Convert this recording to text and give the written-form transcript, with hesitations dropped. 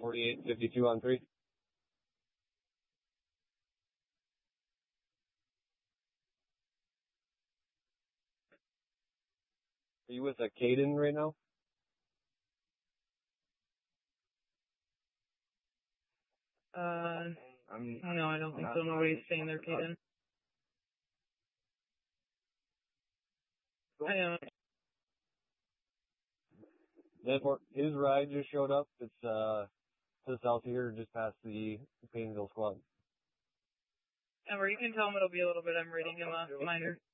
4852 on 3. Are you with a Caden right now? No, I don't think so. Nobody's staying there, Caden. I know. His ride just showed up. It's to the south here, just past the Paynesville squad. Ember, you can tell him it'll be a little bit. I'm reading him a reminder.